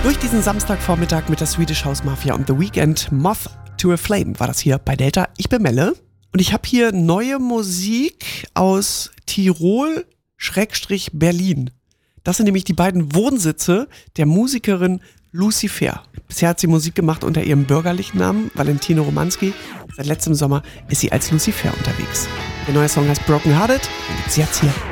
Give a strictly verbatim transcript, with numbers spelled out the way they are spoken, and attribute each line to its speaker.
Speaker 1: durch diesen Samstagvormittag mit der Swedish House Mafia und The Weeknd. Moth to a Flame war das hier bei Delta. Ich bin Melle und ich habe hier neue Musik aus Tirol-Berlin. Das sind nämlich die beiden Wohnsitze der Musikerin Lucifer. Bisher hat sie Musik gemacht unter ihrem bürgerlichen Namen, Valentino Romanski. Seit letztem Sommer ist sie als Lucifer unterwegs. Der neue Song heißt Broken Hearted und gibt's jetzt hier